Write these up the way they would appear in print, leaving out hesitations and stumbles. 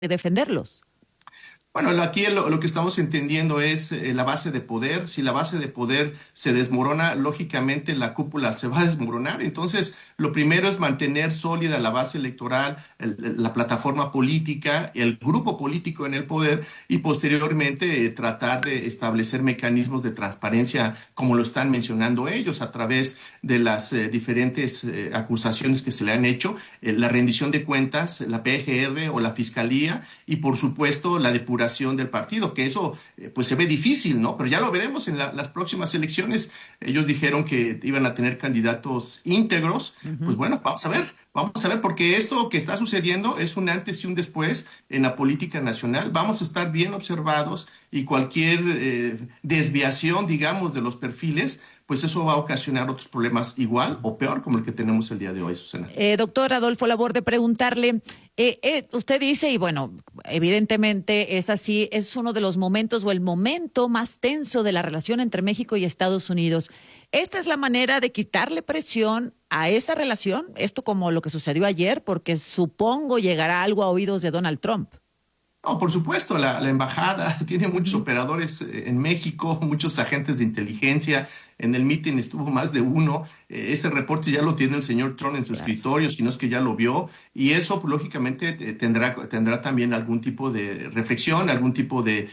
defenderlos. Bueno, aquí lo que estamos entendiendo es la base de poder. Si la base de poder se desmorona, lógicamente la cúpula se va a desmoronar. Entonces, lo primero es mantener sólida la base electoral, la plataforma política, el grupo político en el poder y posteriormente tratar de establecer mecanismos de transparencia como lo están mencionando ellos a través de las diferentes acusaciones que se le han hecho, la rendición de cuentas, la PGR o la Fiscalía y por supuesto la depuración del partido, que eso pues se ve difícil, ¿no? Pero ya lo veremos en las próximas elecciones. Ellos dijeron que iban a tener candidatos íntegros. Pues bueno, vamos a ver, porque esto que está sucediendo es un antes y un después en la política nacional. Vamos a estar bien observados y cualquier desviación, digamos, de los perfiles, pues eso va a ocasionar otros problemas igual o peor como el que tenemos el día de hoy, Susana. Doctor Adolfo Laborde, preguntarle, usted dice, y bueno, evidentemente es así, es uno de los momentos o el momento más tenso de la relación entre México y Estados Unidos. ¿Esta es la manera de quitarle presión a esa relación? Esto como lo que sucedió ayer, porque supongo llegará algo a oídos de Donald Trump. No, por supuesto, la embajada tiene muchos operadores en México, muchos agentes de inteligencia. En el meeting estuvo más de uno. Ese reporte ya lo tiene el señor Trump en su escritorio, si no es que ya lo vio. Y eso, pues, lógicamente, tendrá también algún tipo de reflexión, algún tipo de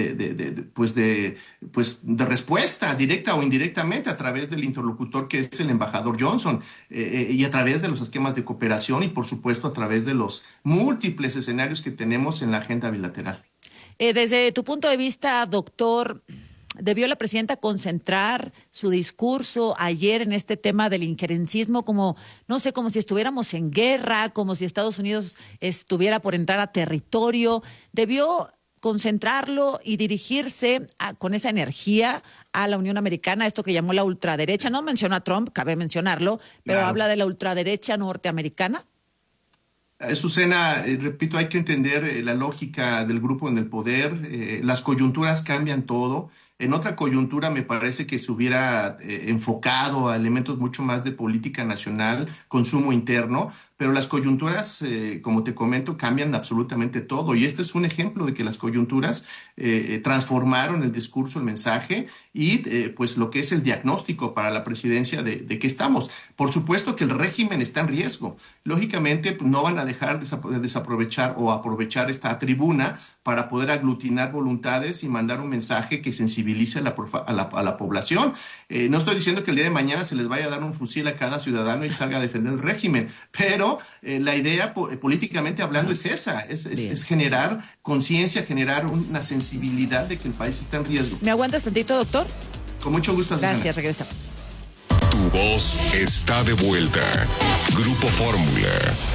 respuesta directa o indirectamente a través del interlocutor que es el embajador Johnson y a través de los esquemas de cooperación y, por supuesto, a través de los múltiples escenarios que tenemos en la agenda bilateral. Desde tu punto de vista, doctor, ¿debió la presidenta concentrar su discurso ayer en este tema del injerencismo como, no sé, como si estuviéramos en guerra, como si Estados Unidos estuviera por entrar a territorio? ¿Debió concentrarlo y dirigirse con esa energía a la Unión Americana, esto que llamó la ultraderecha? No menciona a Trump, cabe mencionarlo, pero claro. Habla de la ultraderecha norteamericana. Susana, repito, hay que entender la lógica del grupo en el poder. Las coyunturas cambian todo. En otra coyuntura me parece que se hubiera enfocado a elementos mucho más de política nacional, consumo interno, pero las coyunturas, como te comento, cambian absolutamente todo. Y este es un ejemplo de que las coyunturas transformaron el discurso, el mensaje y pues lo que es el diagnóstico para la presidencia de qué estamos. Por supuesto que el régimen está en riesgo. Lógicamente pues, no van a dejar de desaprovechar o aprovechar esta tribuna para poder aglutinar voluntades y mandar un mensaje que sensibilice a la población. No estoy diciendo que el día de mañana se les vaya a dar un fusil a cada ciudadano y salga a defender el régimen, pero la idea políticamente hablando es esa, es generar conciencia, generar una sensibilidad de que el país está en riesgo. ¿Me aguantas tantito, doctor? Con mucho gusto. Gracias, regresamos. Tu voz está de vuelta. Grupo Fórmula.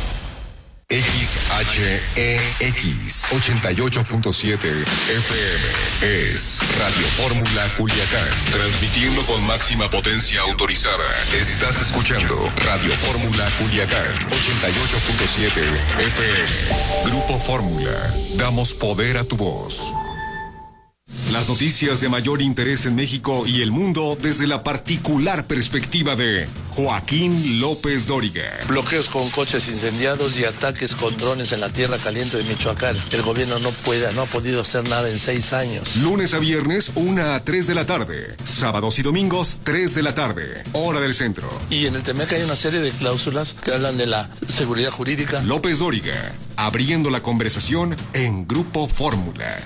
XHEX 88.7 FM es Radio Fórmula Culiacán, transmitiendo con máxima potencia autorizada. Estás escuchando Radio Fórmula Culiacán 88.7 FM. Grupo Fórmula, damos poder a tu voz. Las noticias de mayor interés en México y el mundo desde la particular perspectiva de Joaquín López Dóriga. Bloqueos con coches incendiados y ataques con drones en la tierra caliente de Michoacán. El gobierno no ha podido hacer nada en 6 años. Lunes a viernes, 1 a 3 de la tarde. Sábados y domingos, 3 de la tarde. Hora del centro. Y en el TEMEC hay una serie de cláusulas que hablan de la seguridad jurídica. López Dóriga, abriendo la conversación en Grupo Fórmula.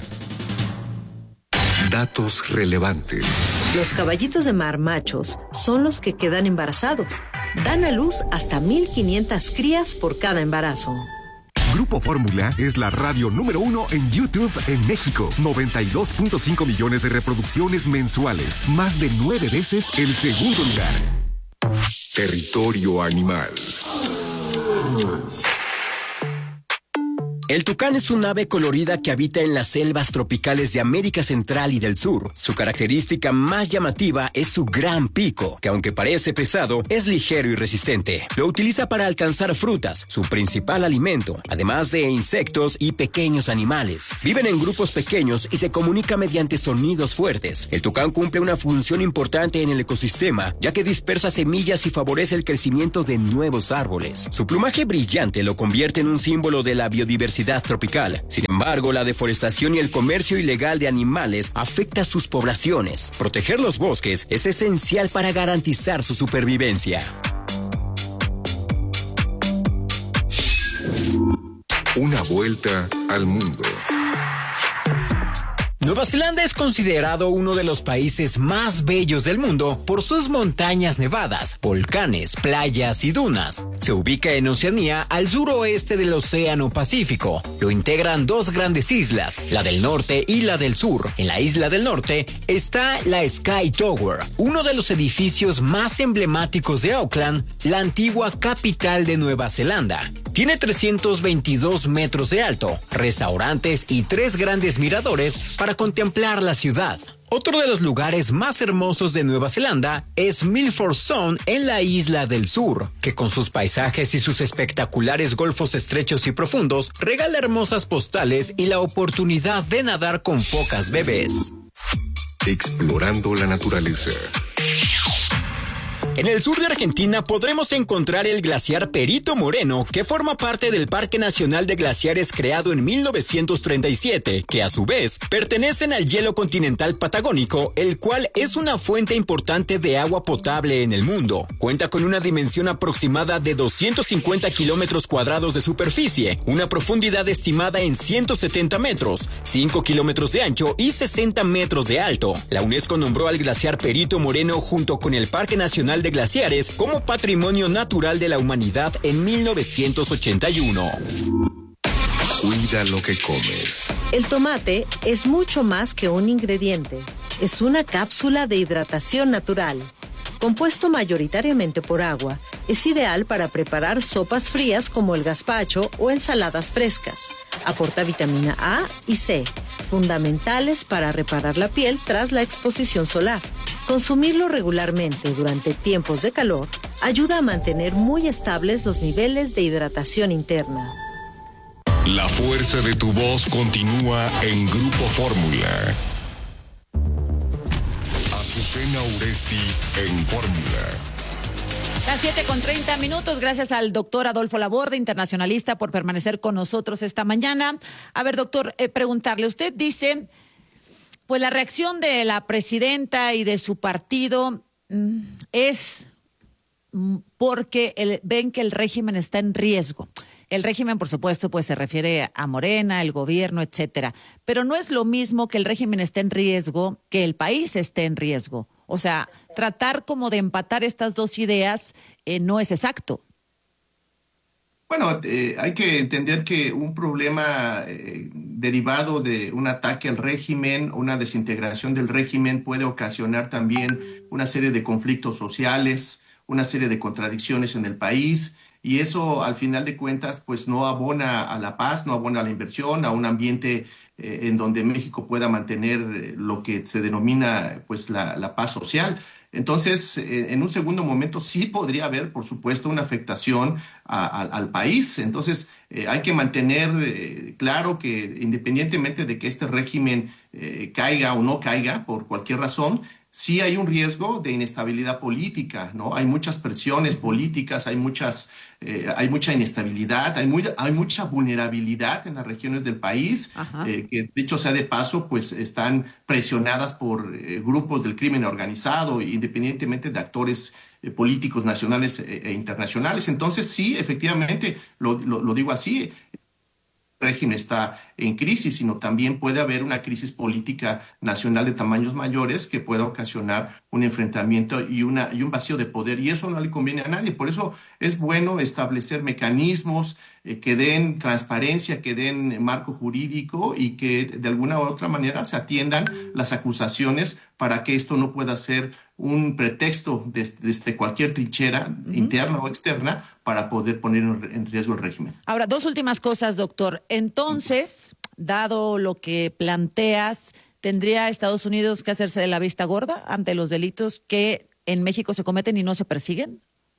Datos relevantes. Los caballitos de mar machos son los que quedan embarazados. Dan a luz hasta 1,500 crías por cada embarazo. Grupo Fórmula es la radio número 1 en YouTube en México. 92.5 millones de reproducciones mensuales. Más de 9 veces el segundo lugar. Territorio animal. El tucán es un ave colorida que habita en las selvas tropicales de América Central y del Sur. Su característica más llamativa es su gran pico, que aunque parece pesado, es ligero y resistente. Lo utiliza para alcanzar frutas, su principal alimento, además de insectos y pequeños animales. Viven en grupos pequeños y se comunica mediante sonidos fuertes. El tucán cumple una función importante en el ecosistema, ya que dispersa semillas y favorece el crecimiento de nuevos árboles. Su plumaje brillante lo convierte en un símbolo de la biodiversidad biodiversidad tropical. Sin embargo, la deforestación y el comercio ilegal de animales afecta a sus poblaciones. Proteger los bosques es esencial para garantizar su supervivencia. Una vuelta al mundo. Nueva Zelanda es considerado uno de los países más bellos del mundo por sus montañas nevadas, volcanes, playas y dunas. Se ubica en Oceanía, al suroeste del Océano Pacífico. Lo integran dos grandes islas, la del norte y la del sur. En la isla del norte está la Sky Tower, uno de los edificios más emblemáticos de Auckland, la antigua capital de Nueva Zelanda. Tiene 322 metros de alto, restaurantes y 3 grandes miradores para contemplar la ciudad. Otro de los lugares más hermosos de Nueva Zelanda es Milford Sound en la isla del sur, que con sus paisajes y sus espectaculares golfos estrechos y profundos regala hermosas postales y la oportunidad de nadar con focas bebés. Explorando la naturaleza. En el sur de Argentina podremos encontrar el glaciar Perito Moreno, que forma parte del Parque Nacional de Glaciares creado en 1937, que a su vez pertenecen al hielo continental patagónico, el cual es una fuente importante de agua potable en el mundo. Cuenta con una dimensión aproximada de 250 kilómetros cuadrados de superficie, una profundidad estimada en 170 metros, 5 kilómetros de ancho y 60 metros de alto. La UNESCO nombró al glaciar Perito Moreno junto con el Parque Nacional de Glaciares como Patrimonio Natural de la Humanidad en 1981. Cuida lo que comes. El tomate es mucho más que un ingrediente. Es una cápsula de hidratación natural. Compuesto mayoritariamente por agua, es ideal para preparar sopas frías como el gazpacho o ensaladas frescas. Aporta vitamina A y C, fundamentales para reparar la piel tras la exposición solar. Consumirlo regularmente durante tiempos de calor ayuda a mantener muy estables los niveles de hidratación interna. La fuerza de tu voz continúa en Grupo Fórmula. Azucena Uresti en Fórmula. Las 7:30. Gracias al doctor Adolfo Laborde, internacionalista, por permanecer con nosotros esta mañana. A ver, doctor, preguntarle, usted dice, pues la reacción de la presidenta y de su partido es porque ven que el régimen está en riesgo. El régimen, por supuesto, pues se refiere a Morena, el gobierno, etcétera. Pero no es lo mismo que el régimen esté en riesgo que el país esté en riesgo. O sea, tratar como de empatar estas dos ideas no es exacto. Bueno, hay que entender que un problema derivado de un ataque al régimen, una desintegración del régimen puede ocasionar también una serie de conflictos sociales, una serie de contradicciones en el país, y eso al final de cuentas pues no abona a la paz, no abona a la inversión, a un ambiente en donde México pueda mantener lo que se denomina pues la paz social. Entonces, en un segundo momento sí podría haber, por supuesto, una afectación al país. Entonces, hay que mantener claro que independientemente de que este régimen caiga o no caiga por cualquier razón, sí hay un riesgo de inestabilidad política, ¿no? Hay muchas presiones políticas, hay mucha inestabilidad, hay mucha vulnerabilidad en las regiones del país, que dicho sea de paso, pues están presionadas por grupos del crimen organizado, independientemente de actores políticos nacionales e internacionales. Entonces, sí, efectivamente, lo digo así, régimen está en crisis, sino también puede haber una crisis política nacional de tamaños mayores que pueda ocasionar un enfrentamiento y un vacío de poder, y eso no le conviene a nadie. Por eso es bueno establecer mecanismos que den transparencia, que den marco jurídico y que de alguna u otra manera se atiendan las acusaciones para que esto no pueda ser un pretexto desde cualquier trinchera interna o externa para poder poner en riesgo el régimen. Ahora, dos últimas cosas, doctor. Entonces, dado lo que planteas, ¿tendría Estados Unidos que hacerse de la vista gorda ante los delitos que en México se cometen y no se persiguen?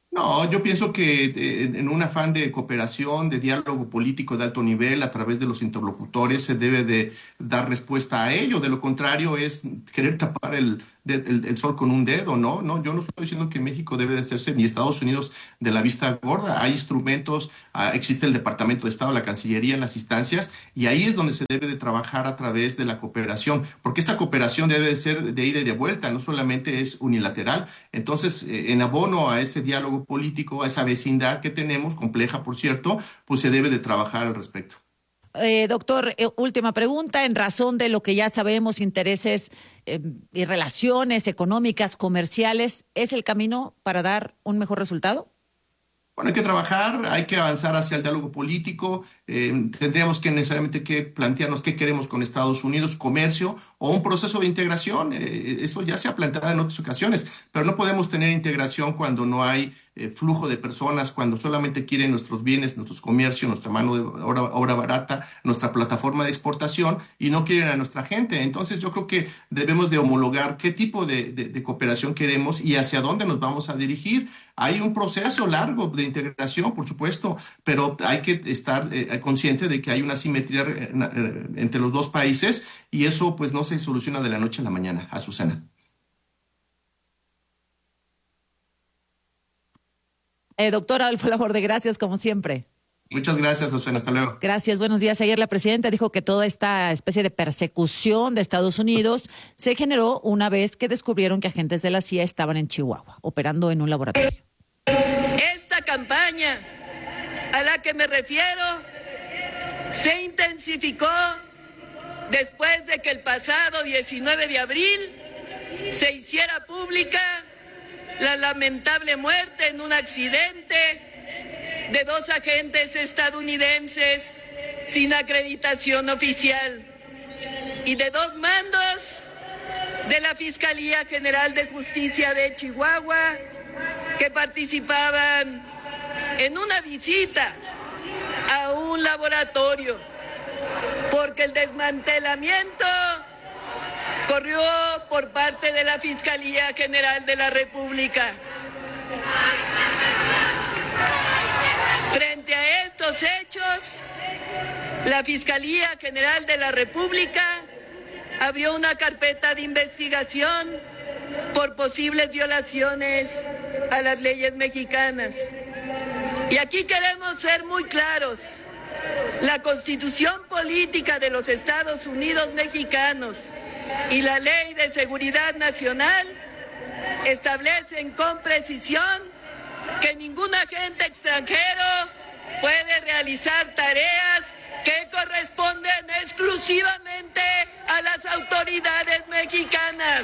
No, yo pienso que en un afán de cooperación, de diálogo político de alto nivel, a través de los interlocutores, se debe de dar respuesta a ello. De lo contrario, es querer tapar el sol con un dedo, ¿no? No, yo no estoy diciendo que México debe de hacerse ni Estados Unidos de la vista gorda. Hay instrumentos, existe el Departamento de Estado, la Cancillería en las instancias, y ahí es donde se debe de trabajar a través de la cooperación, porque esta cooperación debe de ser de ida y de vuelta, no solamente es unilateral. Entonces, en abono a ese diálogo político, a esa vecindad que tenemos, compleja por cierto, pues se debe de trabajar al respecto. Doctor, última pregunta. En razón de lo que ya sabemos, intereses y relaciones económicas, comerciales, ¿es el camino para dar un mejor resultado? Bueno, hay que trabajar, hay que avanzar hacia el diálogo político. Tendríamos que necesariamente que plantearnos qué queremos con Estados Unidos, comercio o un proceso de integración. Eso ya se ha planteado en otras ocasiones, pero no podemos tener integración cuando no hay flujo de personas, cuando solamente quieren nuestros bienes, nuestros comercios, nuestra mano de obra barata, nuestra plataforma de exportación y no quieren a nuestra gente. Entonces yo creo que debemos de homologar qué tipo de cooperación queremos y hacia dónde nos vamos a dirigir. Hay un proceso largo de integración, por supuesto, pero hay que estar consciente de que hay una simetría entre los dos países y eso pues no se soluciona de la noche a la mañana, Azucena. Doctor Adolfo Laborde, gracias como siempre. Muchas gracias, Azucena. Hasta luego. Gracias, buenos días. Ayer la presidenta dijo que toda esta especie de persecución de Estados Unidos se generó una vez que descubrieron que agentes de la CIA estaban en Chihuahua, operando en un laboratorio. Esta campaña a la que me refiero se intensificó después de que el pasado 19 de abril se hiciera pública la lamentable muerte en un accidente de 2 agentes estadounidenses sin acreditación oficial y de 2 mandos de la Fiscalía General de Justicia de Chihuahua que participaban en una visita a un laboratorio, porque el desmantelamiento corrió por parte de la Fiscalía General de la República. Frente a estos hechos, la Fiscalía General de la República abrió una carpeta de investigación por posibles violaciones a las leyes mexicanas. Y aquí queremos ser muy claros. La Constitución Política de los Estados Unidos Mexicanos y la Ley de Seguridad Nacional establecen con precisión que ningún agente extranjero puede realizar tareas que corresponden exclusivamente a las autoridades mexicanas.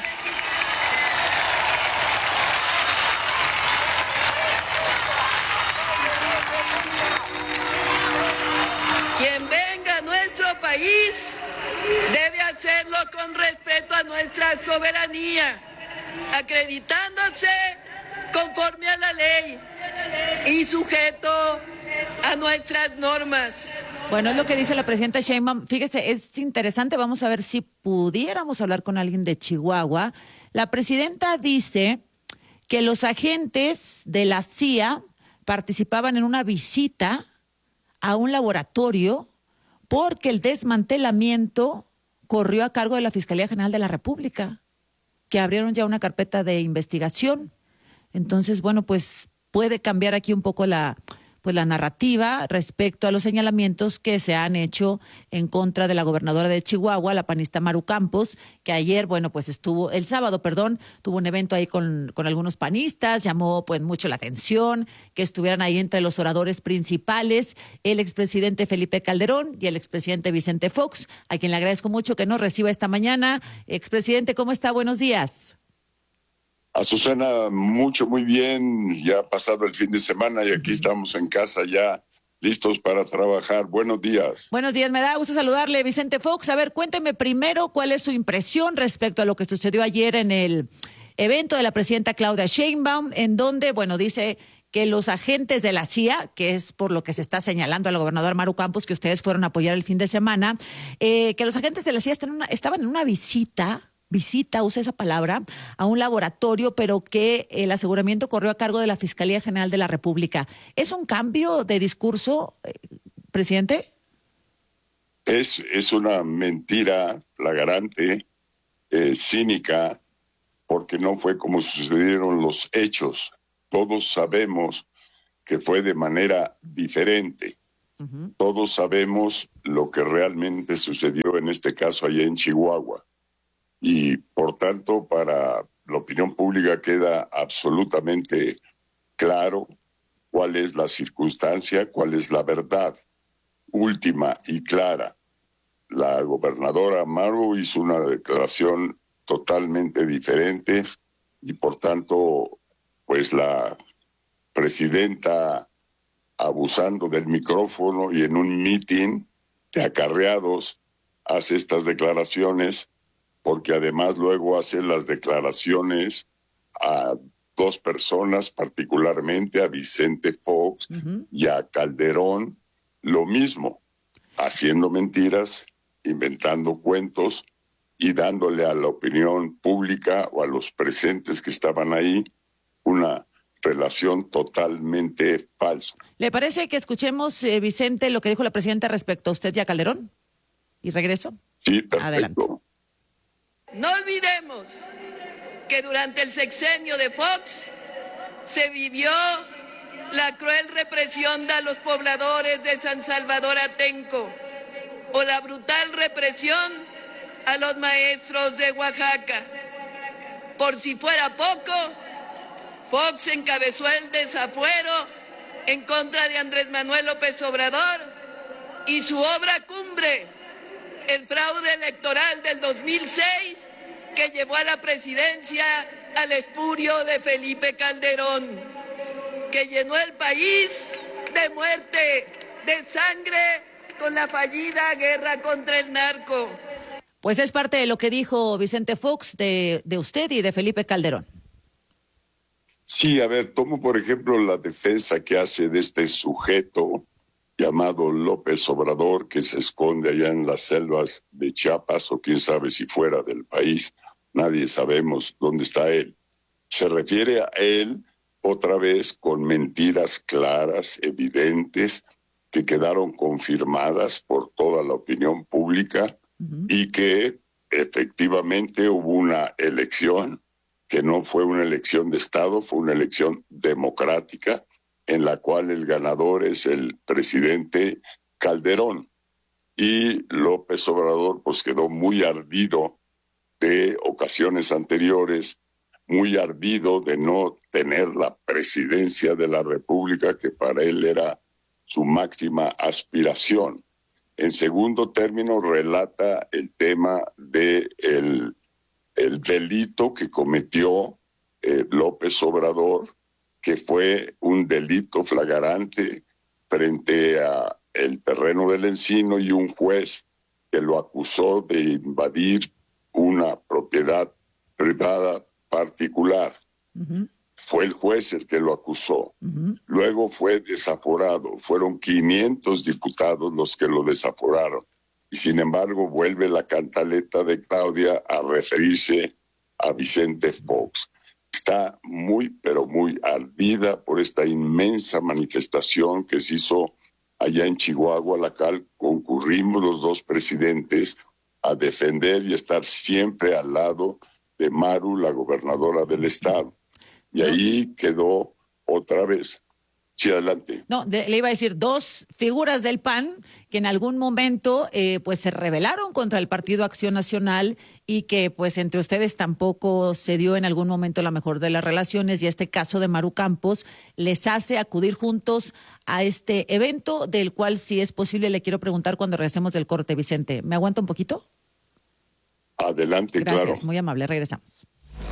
Quien venga a nuestro país debe hacerlo con respeto a nuestra soberanía, acreditándose conforme a la ley y sujeto a nuestras normas. Bueno, es lo que dice la presidenta Sheinbaum. Fíjese, es interesante. Vamos a ver si pudiéramos hablar con alguien de Chihuahua. La presidenta dice que los agentes de la CIA participaban en una visita a un laboratorio porque el desmantelamiento corrió a cargo de la Fiscalía General de la República, que abrieron ya una carpeta de investigación. Entonces, bueno, pues puede cambiar aquí un poco la narrativa respecto a los señalamientos que se han hecho en contra de la gobernadora de Chihuahua, la panista Maru Campos, que ayer, bueno, pues el sábado, tuvo un evento ahí con algunos panistas, llamó pues mucho la atención que estuvieran ahí entre los oradores principales el expresidente Felipe Calderón y el expresidente Vicente Fox, a quien le agradezco mucho que nos reciba esta mañana. Expresidente, ¿cómo está? Buenos días. Azucena, muy bien, ya ha pasado el fin de semana y aquí estamos en casa ya listos para trabajar. Buenos días. Buenos días, me da gusto saludarle, Vicente Fox. A ver, cuénteme primero cuál es su impresión respecto a lo que sucedió ayer en el evento de la presidenta Claudia Sheinbaum, en donde, bueno, dice que los agentes de la CIA, que es por lo que se está señalando al gobernador Maru Campos, que ustedes fueron a apoyar el fin de semana, que los agentes de la CIA estaban en una visita visita, usa esa palabra, a un laboratorio, pero que el aseguramiento corrió a cargo de la Fiscalía General de la República. ¿Es un cambio de discurso, presidente? Es una mentira flagrante, cínica, porque no fue como sucedieron los hechos. Todos sabemos que fue de manera diferente. Uh-huh. Todos sabemos lo que realmente sucedió en este caso allá en Chihuahua. Y por tanto, para la opinión pública queda absolutamente claro cuál es la circunstancia, cuál es la verdad última y clara. La gobernadora Maru hizo una declaración totalmente diferente y por tanto, pues la presidenta, abusando del micrófono y en un mitin de acarreados, hace estas declaraciones, porque además luego hace las declaraciones a dos personas, particularmente a Vicente Fox y a Calderón, lo mismo, haciendo mentiras, inventando cuentos y dándole a la opinión pública o a los presentes que estaban ahí una relación totalmente falsa. ¿Le parece que escuchemos, Vicente, lo que dijo la presidenta respecto a usted y a Calderón? ¿Y regreso? Sí, perfecto. Adelante. No olvidemos que durante el sexenio de Fox se vivió la cruel represión de los pobladores de San Salvador Atenco o la brutal represión a los maestros de Oaxaca. Por si fuera poco, Fox encabezó el desafuero en contra de Andrés Manuel López Obrador y su obra cumbre, el fraude electoral del 2006, que llevó a la presidencia al espurio de Felipe Calderón, que llenó el país de muerte, de sangre, con la fallida guerra contra el narco. Pues es parte de lo que dijo Vicente Fox de usted y de Felipe Calderón. Sí, a ver, tomo por ejemplo la defensa que hace de este sujeto llamado López Obrador, que se esconde allá en las selvas de Chiapas o quién sabe si fuera del país. Nadie sabemos dónde está él. Se refiere a él otra vez con mentiras claras, evidentes, que quedaron confirmadas por toda la opinión pública y que efectivamente hubo una elección que no fue una elección de Estado, fue una elección democrática en la cual el ganador es el presidente Calderón. Y López Obrador pues quedó muy ardido de ocasiones anteriores, muy ardido de no tener la presidencia de la República, que para él era su máxima aspiración. En segundo término, relata el tema de el delito que cometió López Obrador, que fue un delito flagrante frente a el terreno del Encino y un juez que lo acusó de invadir una propiedad privada particular. Fue el juez el que lo acusó. Luego fue desaforado. Fueron 500 diputados los que lo desaforaron. Y sin embargo vuelve la cantaleta de Claudia a referirse a Vicente Fox. Está muy, pero muy ardida por esta inmensa manifestación que se hizo allá en Chihuahua, a la cual concurrimos los dos presidentes a defender y estar siempre al lado de Maru, la gobernadora del estado. Y ahí quedó otra vez. Sí, adelante. No, le iba a decir, dos figuras del PAN que en algún momento pues se rebelaron contra el Partido Acción Nacional y que pues entre ustedes tampoco se dio en algún momento la mejor de las relaciones, y este caso de Maru Campos les hace acudir juntos a este evento, del cual, si es posible, le quiero preguntar cuando regresemos del corte. Vicente, ¿me aguanta un poquito? Adelante, gracias, claro. Muy amable, regresamos.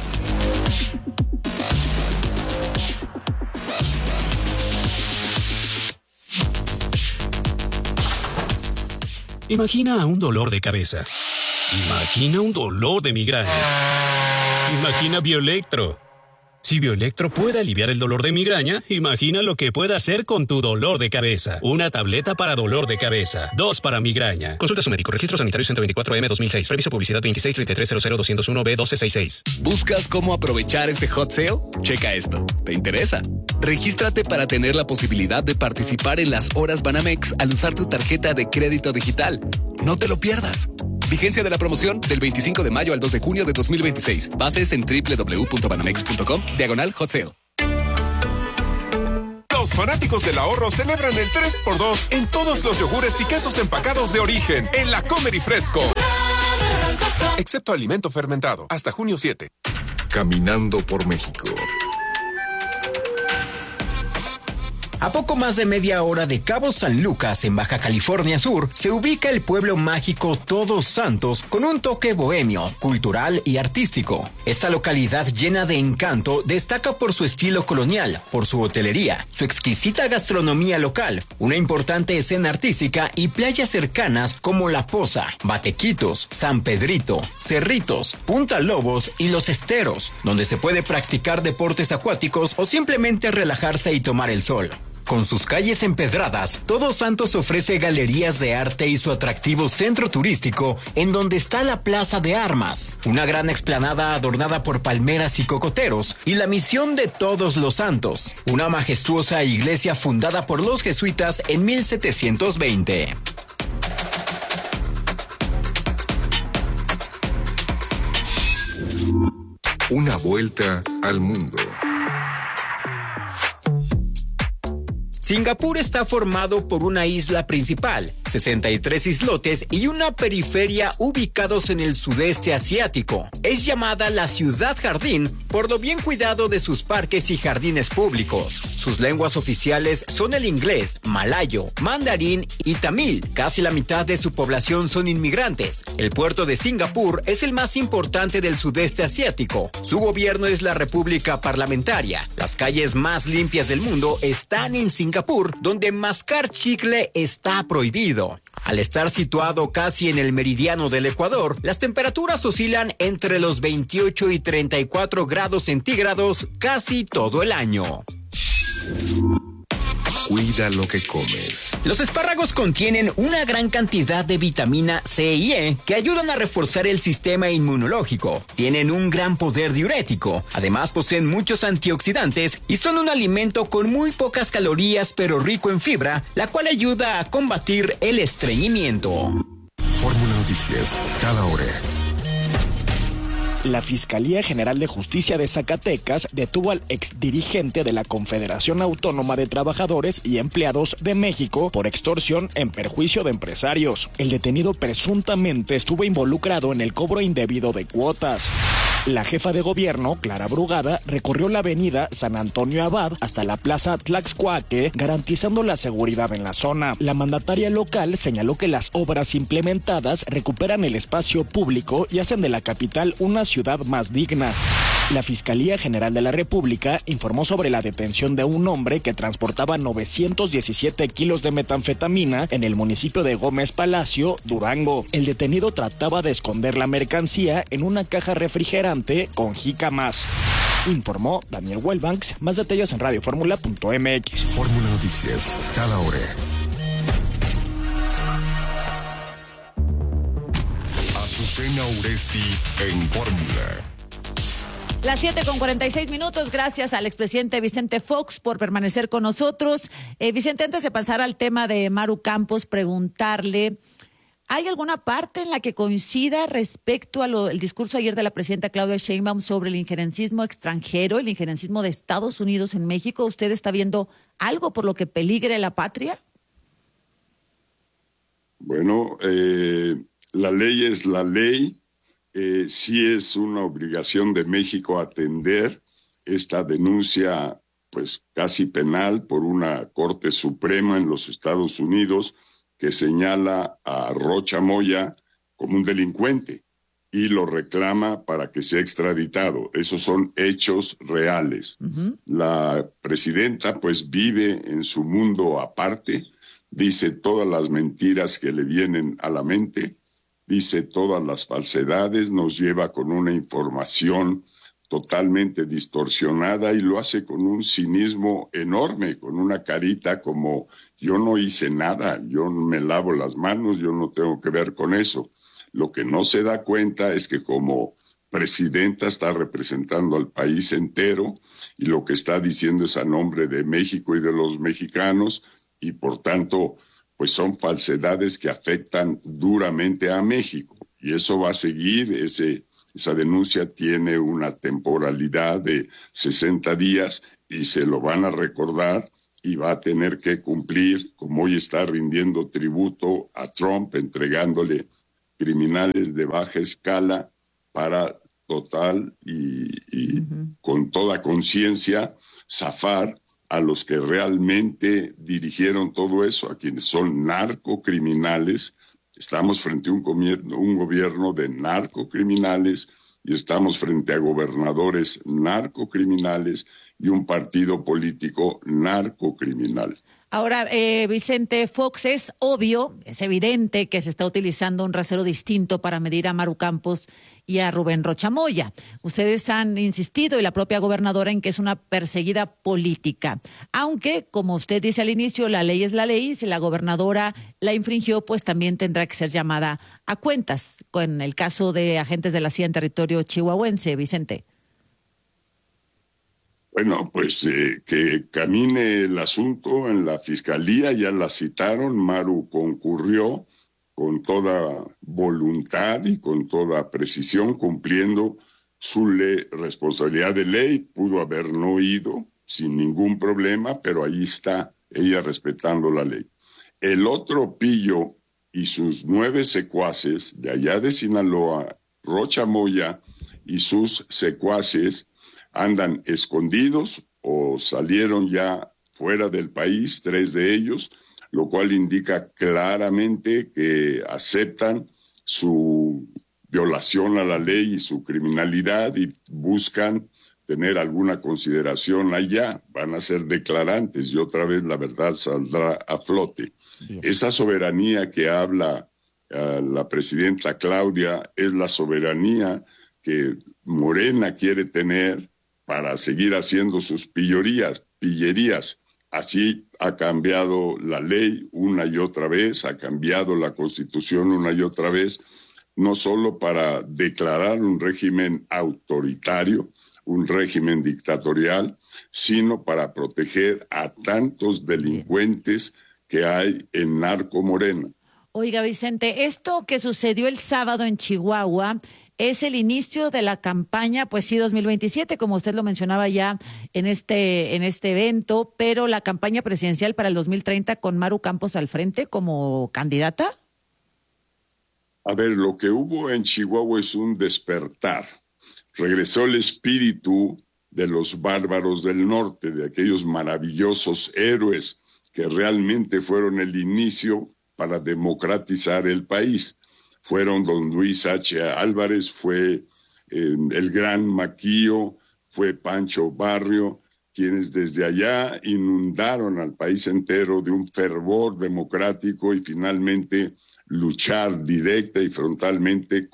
Imagina un dolor de cabeza. Imagina un dolor de migraña. Imagina Bioelectro. Si Bioelectro puede aliviar el dolor de migraña, imagina lo que puede hacer con tu dolor de cabeza. Una tableta para dolor de cabeza, 2 para migraña. Consulta a su médico. Registro sanitario 124M 2006. Previso publicidad 2633000201B1266. ¿Buscas cómo aprovechar este hot sale? Checa esto. ¿Te interesa? Regístrate para tener la posibilidad de participar en las horas Banamex al usar tu tarjeta de crédito digital. No te lo pierdas. Vigencia de la promoción del 25 de mayo al 2 de junio de 2026. Bases en www.banamex.com/hot sale. Los fanáticos del ahorro celebran el 3x2 en todos los yogures y quesos empacados de origen en la Comer y Fresco. Excepto alimento fermentado. Hasta junio 7. Caminando por México. A poco más de media hora de Cabo San Lucas, en Baja California Sur, se ubica el pueblo mágico Todos Santos con un toque bohemio, cultural y artístico. Esta localidad llena de encanto destaca por su estilo colonial, por su hotelería, su exquisita gastronomía local, una importante escena artística y playas cercanas como La Poza, Batequitos, San Pedrito, Cerritos, Punta Lobos y Los Esteros, donde se puede practicar deportes acuáticos o simplemente relajarse y tomar el sol. Con sus calles empedradas, Todos Santos ofrece galerías de arte y su atractivo centro turístico, en donde está la Plaza de Armas, una gran explanada adornada por palmeras y cocoteros, y la Misión de Todos los Santos, una majestuosa iglesia fundada por los jesuitas en 1720. Una vuelta al mundo. Singapur está formado por una isla principal, 63 islotes y una periferia ubicados en el sudeste asiático. Es llamada la ciudad jardín por lo bien cuidado de sus parques y jardines públicos. Sus lenguas oficiales son el inglés, malayo, mandarín y tamil. Casi la mitad de su población son inmigrantes. El puerto de Singapur es el más importante del sudeste asiático. Su gobierno es la República Parlamentaria. Las calles más limpias del mundo están en Singapur, donde mascar chicle está prohibido. Al estar situado casi en el meridiano del Ecuador, las temperaturas oscilan entre los 28 y 34 grados centígrados casi todo el año. Cuida lo que comes. Los espárragos contienen una gran cantidad de vitamina C y E que ayudan a reforzar el sistema inmunológico. Tienen un gran poder diurético. Además, poseen muchos antioxidantes y son un alimento con muy pocas calorías pero rico en fibra, la cual ayuda a combatir el estreñimiento. Fórmula Noticias, cada hora. La Fiscalía General de Justicia de Zacatecas detuvo al exdirigente de la Confederación Autónoma de Trabajadores y Empleados de México por extorsión en perjuicio de empresarios. El detenido presuntamente estuvo involucrado en el cobro indebido de cuotas. La jefa de gobierno, Clara Brugada, recorrió la avenida San Antonio Abad hasta la plaza Tlaxcuaque, garantizando la seguridad en la zona. La mandataria local señaló que las obras implementadas recuperan el espacio público y hacen de la capital una ciudad más digna. La Fiscalía General de la República informó sobre la detención de un hombre que transportaba 917 kilos de metanfetamina en el municipio de Gómez Palacio, Durango. El detenido trataba de esconder la mercancía en una caja refrigerante con jícamas. Informó Daniel Wellbanks. Más detalles en radioformula.mx. Fórmula Noticias, cada hora. Azucena Uresti en Fórmula. Las 7:46. Gracias al expresidente Vicente Fox por permanecer con nosotros. Vicente, antes de pasar al tema de Maru Campos, preguntarle, ¿hay alguna parte en la que coincida respecto al discurso ayer de la presidenta Claudia Sheinbaum sobre el injerencismo extranjero, el injerencismo de Estados Unidos en México? ¿Usted está viendo algo por lo que peligre la patria? Bueno, la ley es la ley. Sí es una obligación de México atender esta denuncia, pues casi penal, por una Corte Suprema en los Estados Unidos que señala a Rocha Moya como un delincuente y lo reclama para que sea extraditado. Esos son hechos reales. Uh-huh. La presidenta pues vive en su mundo aparte, dice todas las mentiras que le vienen a la mente, dice todas las falsedades, nos lleva con una información totalmente distorsionada y lo hace con un cinismo enorme, con una carita como yo no hice nada, yo me lavo las manos, yo no tengo que ver con eso. Lo que no se da cuenta es que como presidenta está representando al país entero y lo que está diciendo es a nombre de México y de los mexicanos y por tanto pues son falsedades que afectan duramente a México y eso va a seguir. Esa denuncia tiene una temporalidad de 60 días y se lo van a recordar y va a tener que cumplir, como hoy está rindiendo tributo a Trump, entregándole criminales de baja escala para total y con toda conciencia zafar a los que realmente dirigieron todo eso, a quienes son narcocriminales. Estamos frente a un gobierno de narcocriminales y estamos frente a gobernadores narcocriminales y un partido político narcocriminal. Ahora, Vicente Fox, es obvio, es evidente que se está utilizando un rasero distinto para medir a Maru Campos y a Rubén Rocha Moya. Ustedes han insistido, y la propia gobernadora, en que es una perseguida política. Aunque, como usted dice al inicio, la ley es la ley, y si la gobernadora la infringió, pues también tendrá que ser llamada a cuentas, con el caso de agentes de la CIA en territorio chihuahuense, Vicente. Bueno, pues que camine el asunto en la fiscalía, ya la citaron, Maru concurrió con toda voluntad y con toda precisión, cumpliendo su responsabilidad de ley, pudo haber no ido sin ningún problema, pero ahí está ella respetando la ley. El otro pillo y sus 9 secuaces de allá de Sinaloa, Rocha Moya y sus secuaces, andan escondidos o salieron ya fuera del país, 3 de ellos, lo cual indica claramente que aceptan su violación a la ley y su criminalidad y buscan tener alguna consideración allá. Van a ser declarantes y otra vez la verdad saldrá a flote. Bien. Esa soberanía que habla la presidenta Claudia es la soberanía que Morena quiere tener para seguir haciendo sus pillerías. Así ha cambiado la ley una y otra vez, ha cambiado la Constitución una y otra vez, no solo para declarar un régimen autoritario, un régimen dictatorial, sino para proteger a tantos delincuentes que hay en Narco Morena. Oiga, Vicente, esto que sucedió el sábado en Chihuahua es el inicio de la campaña, pues sí, 2027, como usted lo mencionaba ya en este evento, pero la campaña presidencial para el 2030 con Maru Campos al frente como candidata. A ver, lo que hubo en Chihuahua es un despertar. Regresó el espíritu de los bárbaros del norte, de aquellos maravillosos héroes que realmente fueron el inicio para democratizar el país. Fueron don Luis H. Álvarez, fue el gran Maquillo, fue Pancho Barrio, quienes desde allá inundaron al país entero de un fervor democrático y finalmente luchar directa y frontalmente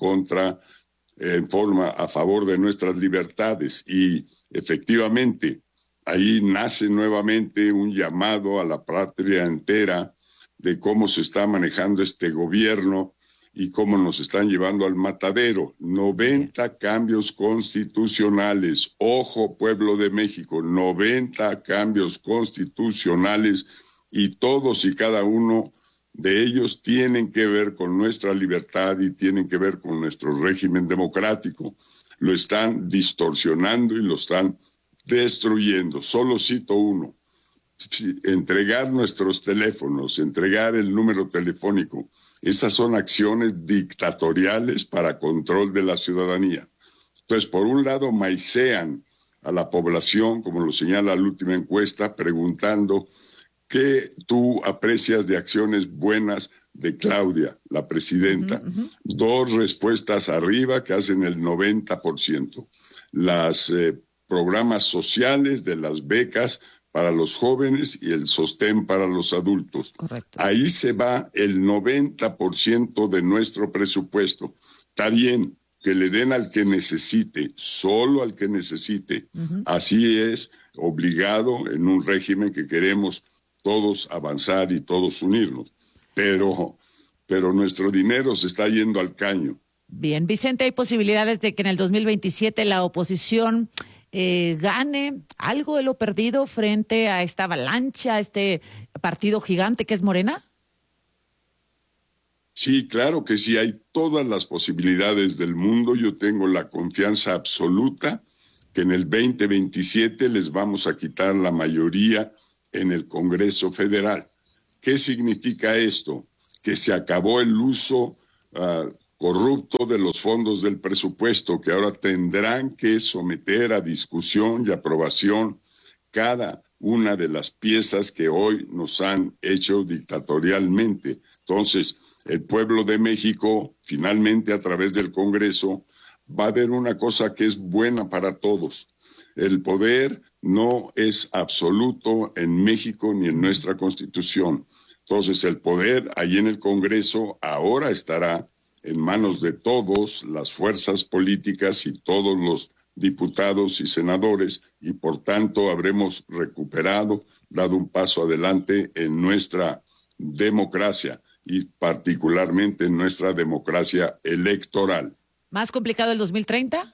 a favor de nuestras libertades. Y efectivamente, ahí nace nuevamente un llamado a la patria entera de cómo se está manejando este gobierno y cómo nos están llevando al matadero. 90 cambios constitucionales. Ojo, pueblo de México, 90 cambios constitucionales y todos y cada uno de ellos tienen que ver con nuestra libertad y tienen que ver con nuestro régimen democrático. Lo están distorsionando y lo están destruyendo. Solo cito uno. Entregar nuestros teléfonos, entregar el número telefónico, esas son acciones dictatoriales para control de la ciudadanía. Entonces, por un lado, maicean a la población, como lo señala la última encuesta, preguntando qué tú aprecias de acciones buenas de Claudia, la presidenta. 2 respuestas arriba que hacen el 90%. Los programas sociales de las becas para los jóvenes y el sostén para los adultos. Correcto. Ahí se va el 90% de nuestro presupuesto. Está bien, que le den al que necesite, solo al que necesite. Así es obligado en un régimen que queremos todos avanzar y todos unirnos. Pero nuestro dinero se está yendo al caño. Bien, Vicente, ¿hay posibilidades de que en el 2027 la oposición gane algo de lo perdido frente a esta avalancha, a este partido gigante que es Morena? Sí, claro que sí, hay todas las posibilidades del mundo. Yo tengo la confianza absoluta que en el 2027 les vamos a quitar la mayoría en el Congreso Federal. ¿Qué significa esto? Que se acabó el uso corrupto de los fondos del presupuesto, que ahora tendrán que someter a discusión y aprobación cada una de las piezas que hoy nos han hecho dictatorialmente. Entonces, el pueblo de México, finalmente a través del Congreso, va a ver una cosa que es buena para todos. El poder no es absoluto en México ni en nuestra Constitución. Entonces, el poder ahí en el Congreso ahora estará en manos de todos, las fuerzas políticas y todos los diputados y senadores, y por tanto habremos recuperado, dado un paso adelante en nuestra democracia y particularmente en nuestra democracia electoral. ¿Más complicado el 2030?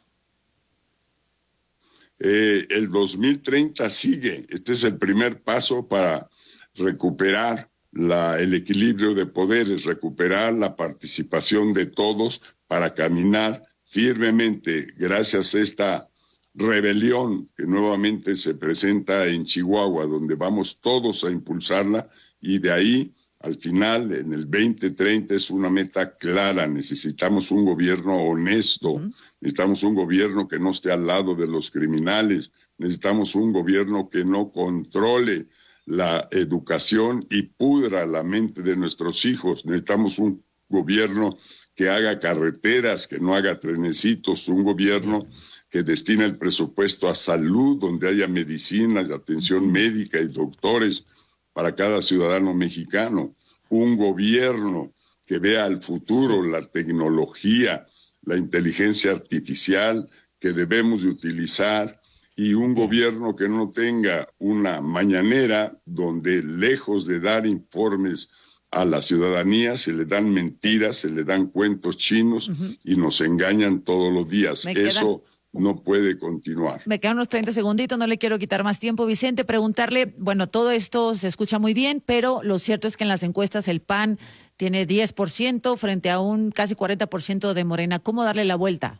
El 2030 sigue. Este es el primer paso para recuperar el equilibrio de poderes, recuperar la participación de todos para caminar firmemente gracias a esta rebelión que nuevamente se presenta en Chihuahua, donde vamos todos a impulsarla, y de ahí al final, en el 2030, es una meta clara. Necesitamos un gobierno honesto, necesitamos un gobierno que no esté al lado de los criminales, necesitamos un gobierno que no controle la educación y pudra la mente de nuestros hijos. Necesitamos un gobierno que haga carreteras, que no haga trenecitos, un gobierno que destine el presupuesto a salud, donde haya medicinas, atención médica y doctores para cada ciudadano mexicano, un gobierno que vea al futuro, la tecnología, la inteligencia artificial que debemos de utilizar, y un gobierno que no tenga una mañanera donde, lejos de dar informes a la ciudadanía, se le dan mentiras, se le dan cuentos chinos y nos engañan todos los días. Eso no puede continuar. Me quedan unos 30 segunditos, no le quiero quitar más tiempo. Vicente, preguntarle, bueno, todo esto se escucha muy bien, pero lo cierto es que en las encuestas el PAN tiene 10% frente a un casi 40% de Morena. ¿Cómo darle la vuelta?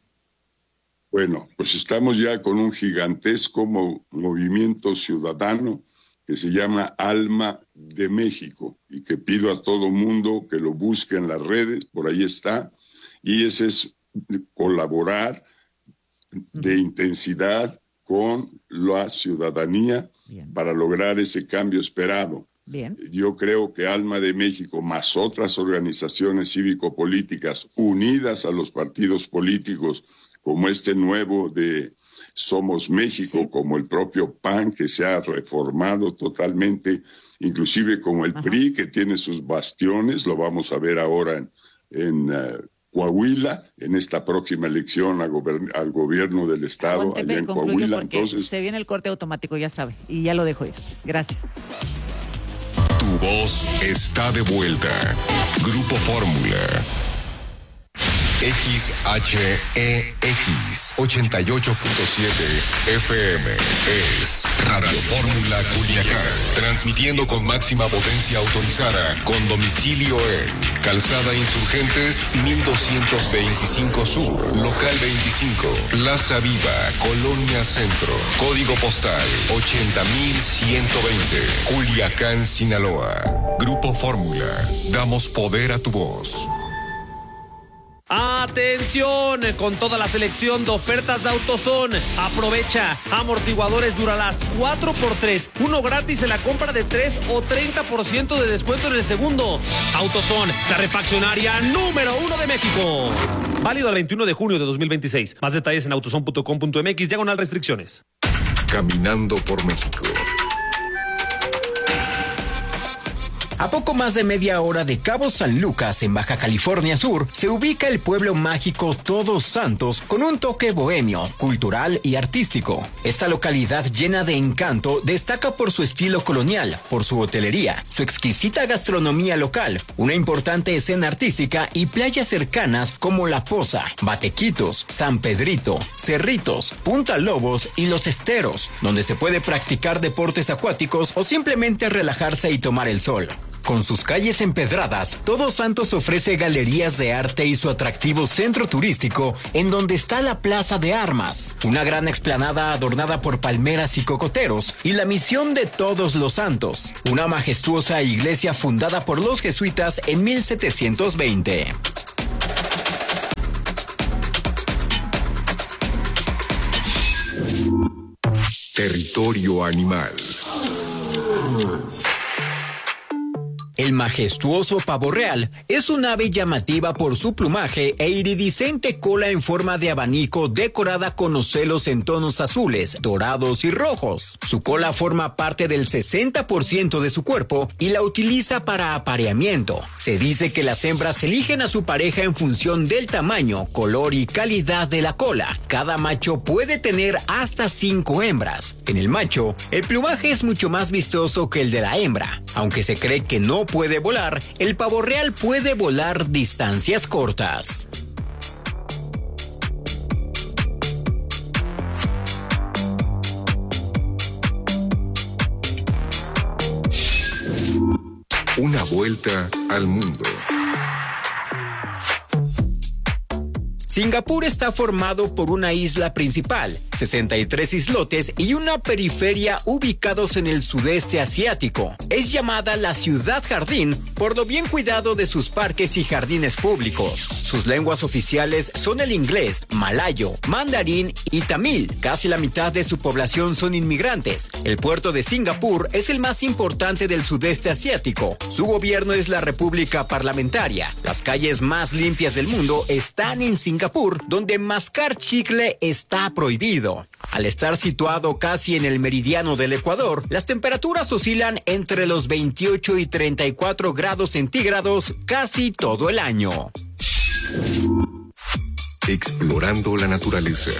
Bueno, pues estamos ya con un gigantesco movimiento ciudadano que se llama Alma de México y que pido a todo mundo que lo busque en las redes, por ahí está, y ese es colaborar de intensidad con la ciudadanía para lograr ese cambio esperado. Yo creo que Alma de México, más otras organizaciones cívico-políticas unidas a los partidos políticos, como este nuevo de Somos México, como el propio PAN, que se ha reformado totalmente, inclusive como el PRI, que tiene sus bastiones, lo vamos a ver ahora en Coahuila, en esta próxima elección al gobierno del estado, allá en Coahuila. Entonces, se viene el corte automático, ya sabe, y ya lo dejo ir. Gracias. Tu voz está de vuelta. Grupo Fórmula. XHEX 88.7 FM es Radio Fórmula Culiacán, transmitiendo con máxima potencia autorizada, con domicilio en Calzada Insurgentes 1225 Sur, Local 25, Plaza Viva, Colonia Centro, Código Postal 80120, Culiacán, Sinaloa. Grupo Fórmula, damos poder a tu voz. ¡Atención! Con toda la selección de ofertas de AutoZone. Aprovecha. Amortiguadores Duralast 4x3. Uno gratis en la compra de 3 o 30% de descuento en el segundo. AutoZone, la refaccionaria número 1 de México. Válido al 21 de junio de 2026. Más detalles en autozone.com.mx/restricciones. Caminando por México. A poco más de media hora de Cabo San Lucas, en Baja California Sur, se ubica el pueblo mágico Todos Santos con un toque bohemio, cultural y artístico. Esta localidad llena de encanto destaca por su estilo colonial, por su hotelería, su exquisita gastronomía local, una importante escena artística y playas cercanas como La Poza, Batequitos, San Pedrito, Cerritos, Punta Lobos y Los Esteros, donde se puede practicar deportes acuáticos o simplemente relajarse y tomar el sol. Con sus calles empedradas, Todos Santos ofrece galerías de arte y su atractivo centro turístico, en donde está la Plaza de Armas, una gran explanada adornada por palmeras y cocoteros, y la Misión de Todos los Santos, una majestuosa iglesia fundada por los jesuitas en 1720. Territorio animal. El majestuoso pavo real es un ave llamativa por su plumaje e iridiscente cola en forma de abanico decorada con ocelos en tonos azules, dorados y rojos. Su cola forma parte del 60% de su cuerpo y la utiliza para apareamiento. Se dice que las hembras eligen a su pareja en función del tamaño, color y calidad de la cola. Cada macho puede tener hasta 5 hembras. En el macho, el plumaje es mucho más vistoso que el de la hembra. Aunque se cree que no puede volar, el pavo real puede volar distancias cortas. Una vuelta al mundo. Singapur está formado por una isla principal, 63 islotes y una periferia ubicados en el sudeste asiático. Es llamada la ciudad jardín por lo bien cuidado de sus parques y jardines públicos. Sus lenguas oficiales son el inglés, malayo, mandarín y tamil. Casi la mitad de su población son inmigrantes. El puerto de Singapur es el más importante del sudeste asiático. Su gobierno es la República Parlamentaria. Las calles más limpias del mundo están en Singapur, donde mascar chicle está prohibido. Al estar situado casi en el meridiano del Ecuador, las temperaturas oscilan entre los 28 y 34 grados centígrados casi todo el año. Explorando la naturaleza.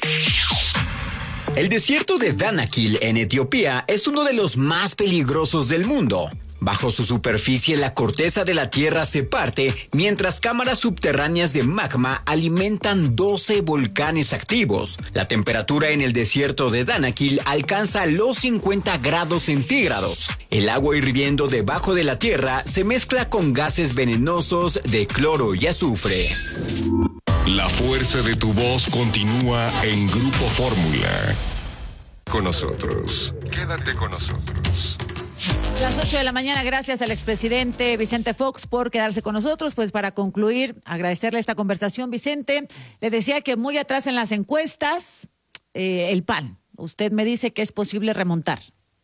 El desierto de Danakil en Etiopía es uno de los más peligrosos del mundo. Bajo su superficie, la corteza de la tierra se parte, mientras cámaras subterráneas de magma alimentan 12 volcanes activos. La temperatura en el desierto de Danakil alcanza los 50 grados centígrados. El agua hirviendo debajo de la tierra se mezcla con gases venenosos de cloro y azufre. La fuerza de tu voz continúa en Grupo Fórmula. Con nosotros. Quédate con nosotros. Las 8 de la mañana, gracias al expresidente Vicente Fox por quedarse con nosotros. Pues para concluir, agradecerle esta conversación, Vicente. Le decía que muy atrás en las encuestas, el PAN. Usted me dice que es posible remontar.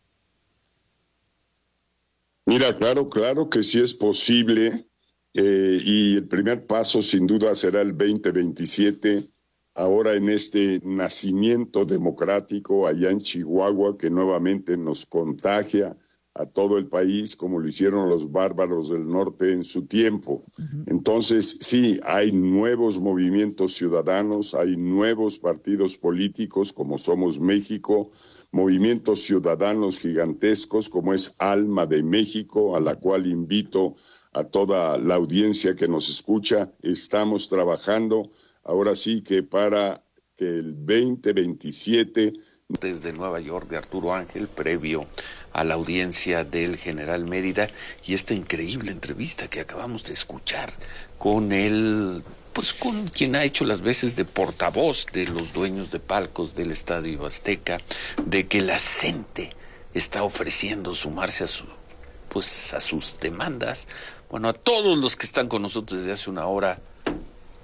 Mira, claro que sí es posible. Y el primer paso sin duda será el 2027, ahora en este nacimiento democrático allá en Chihuahua que nuevamente nos contagia a todo el país como lo hicieron los bárbaros del norte en su tiempo. Entonces, sí, hay nuevos movimientos ciudadanos, hay nuevos partidos políticos como Somos México, movimientos ciudadanos gigantescos como es Alma de México, a la cual invito a toda la audiencia que nos escucha. Estamos trabajando ahora sí que para que el 2027... Desde Nueva York, de Arturo Ángel, previo a la audiencia del general Mérida y esta increíble entrevista que acabamos de escuchar con él, pues con quien ha hecho las veces de portavoz de los dueños de palcos del Estadio Azteca, de que la gente está ofreciendo sumarse a sus demandas. Bueno, a todos los que están con nosotros desde hace una hora,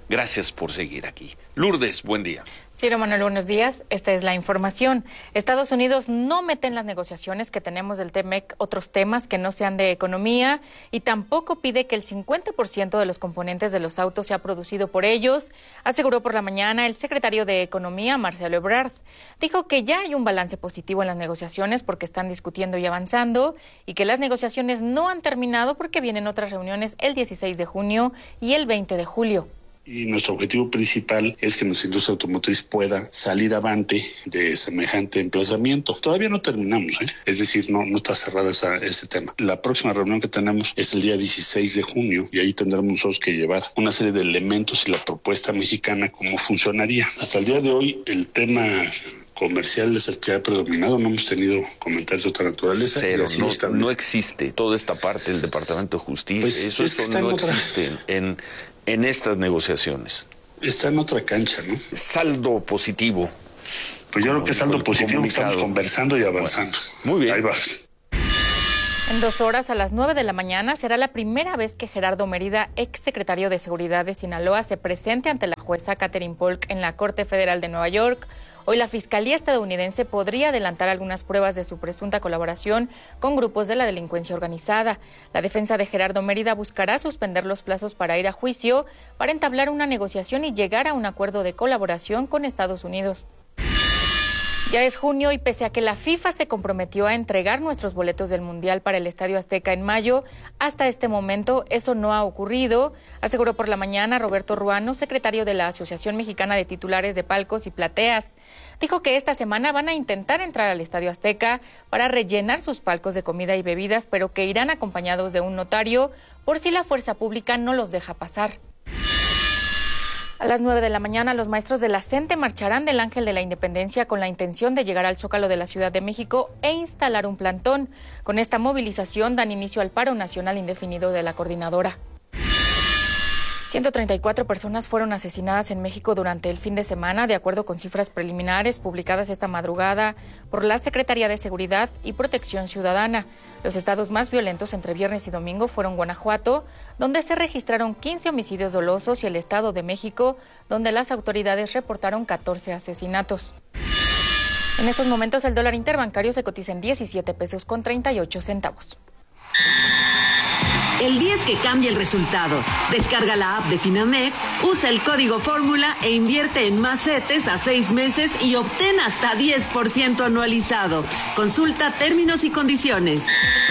Gracias por seguir aquí. Lourdes, buen día. Ciro Manuel, buenos días. Esta es la información. Estados Unidos no mete en las negociaciones que tenemos del TEMEC otros temas que no sean de economía y tampoco pide que el 50% de los componentes de los autos sea producido por ellos, aseguró por la mañana el secretario de Economía, Marcelo Ebrard. Dijo que ya hay un balance positivo en las negociaciones porque están discutiendo y avanzando y que las negociaciones no han terminado porque vienen otras reuniones el 16 de junio y el 20 de julio. Y nuestro objetivo principal es que nuestra industria automotriz pueda salir avante de semejante emplazamiento. Todavía no terminamos, es decir, no está cerrada ese tema. La próxima reunión que tenemos es el día 16 de junio y ahí tendremos nosotros que llevar una serie de elementos y la propuesta mexicana cómo funcionaría. Hasta el día de hoy el tema comercial es el que ha predominado, no hemos tenido comentarios de otra naturaleza. Cero, no existe toda esta parte del Departamento de Justicia, pues eso no existe en estas negociaciones. Está en otra cancha, ¿no? Saldo positivo. Pues yo creo que saldo positivo, estamos conversando y avanzando. Muy bien. Ahí va. En 2 horas, a las 9 de la mañana, será la primera vez que Gerardo Mérida, exsecretario de Seguridad de Sinaloa, se presente ante la jueza Katherine Polk en la Corte Federal de Nueva York. Hoy la Fiscalía estadounidense podría adelantar algunas pruebas de su presunta colaboración con grupos de la delincuencia organizada. La defensa de Gerardo Mérida buscará suspender los plazos para ir a juicio, para entablar una negociación y llegar a un acuerdo de colaboración con Estados Unidos. Ya es junio y pese a que la FIFA se comprometió a entregar nuestros boletos del Mundial para el Estadio Azteca en mayo, hasta este momento eso no ha ocurrido, aseguró por la mañana Roberto Ruano, secretario de la Asociación Mexicana de Titulares de Palcos y Plateas. Dijo que esta semana van a intentar entrar al Estadio Azteca para rellenar sus palcos de comida y bebidas, pero que irán acompañados de un notario por si la fuerza pública no los deja pasar. A las 9 de la mañana, los maestros de la CENTE marcharán del Ángel de la Independencia con la intención de llegar al Zócalo de la Ciudad de México e instalar un plantón. Con esta movilización dan inicio al paro nacional indefinido de la coordinadora. 134 personas fueron asesinadas en México durante el fin de semana, de acuerdo con cifras preliminares publicadas esta madrugada por la Secretaría de Seguridad y Protección Ciudadana. Los estados más violentos entre viernes y domingo fueron Guanajuato, donde se registraron 15 homicidios dolosos, y el Estado de México, donde las autoridades reportaron 14 asesinatos. En estos momentos el dólar interbancario se cotiza en 17 pesos con 38 centavos. El 10 que cambia el resultado. Descarga la app de Finamex, usa el código fórmula e invierte en más CETES a 6 meses y obtén hasta 10% anualizado. Consulta términos y condiciones.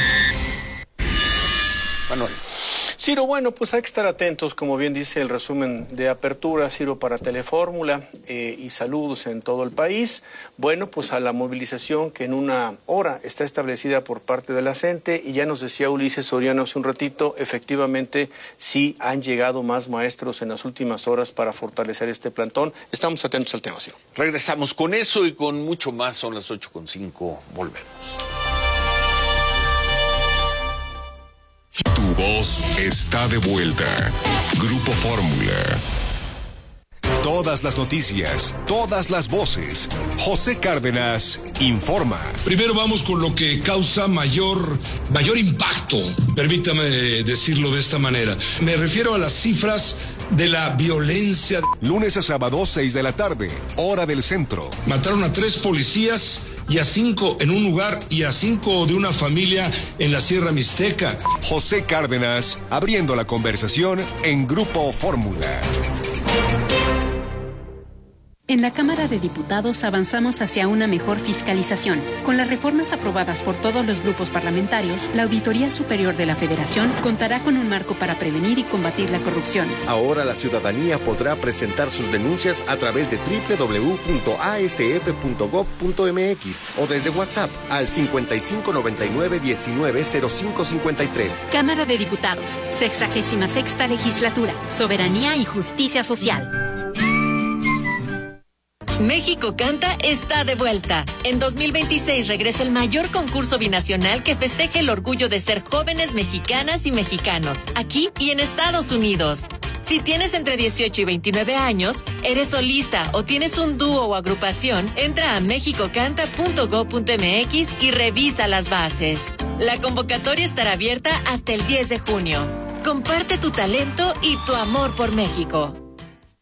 Manuel. Ciro, bueno, pues hay que estar atentos, como bien dice el resumen de apertura, Ciro, para Telefórmula, y saludos en todo el país. Bueno, pues a la movilización que en una hora está establecida por parte de la CENTE, y ya nos decía Ulises Soriano hace un ratito, efectivamente sí han llegado más maestros en las últimas horas para fortalecer este plantón. Estamos atentos al tema, Ciro. Regresamos con eso y con mucho más, son las 8:05, volvemos. Tu voz está de vuelta. Grupo Fórmula. Todas las noticias, todas las voces. José Cárdenas informa. Primero vamos con lo que causa mayor impacto, permítame decirlo de esta manera. Me refiero a las cifras de la violencia. Lunes a sábado, 6 de la tarde, hora del centro. Mataron a 3 policías y a 5 en un lugar y a 5 de una familia en la Sierra Mixteca. José Cárdenas, abriendo la conversación en Grupo Fórmula. En la Cámara de Diputados avanzamos hacia una mejor fiscalización. Con las reformas aprobadas por todos los grupos parlamentarios, la Auditoría Superior de la Federación contará con un marco para prevenir y combatir la corrupción. Ahora la ciudadanía podrá presentar sus denuncias a través de www.asf.gov.mx o desde WhatsApp al 5599-190553. Cámara de Diputados, 66ª Legislatura, Soberanía y Justicia Social. México Canta está de vuelta. En 2026 regresa el mayor concurso binacional que festeje el orgullo de ser jóvenes mexicanas y mexicanos, aquí y en Estados Unidos. Si tienes entre 18 y 29 años, eres solista o tienes un dúo o agrupación, entra a mexicocanta.gov.mx y revisa las bases. La convocatoria estará abierta hasta el 10 de junio. Comparte tu talento y tu amor por México.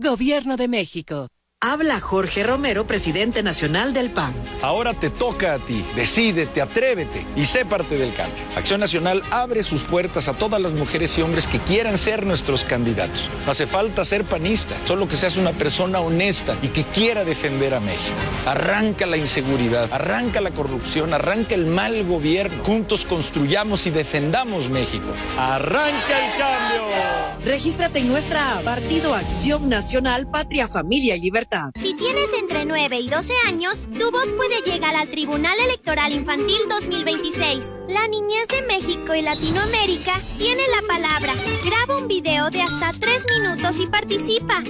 Gobierno de México. Habla Jorge Romero, presidente nacional del PAN. Ahora te toca a ti. Decídete, atrévete y sé parte del cambio. Acción Nacional abre sus puertas a todas las mujeres y hombres que quieran ser nuestros candidatos. No hace falta ser panista, solo que seas una persona honesta y que quiera defender a México. Arranca la inseguridad, arranca la corrupción, arranca el mal gobierno. Juntos construyamos y defendamos México. ¡Arranca el cambio! Regístrate en nuestra app, Partido Acción Nacional, Patria, Familia y Libertad. Si tienes entre 9 y 12 años, tu voz puede llegar al Tribunal Electoral Infantil 2026. La niñez de México y Latinoamérica tiene la palabra. Graba un video de hasta 3 minutos y participa.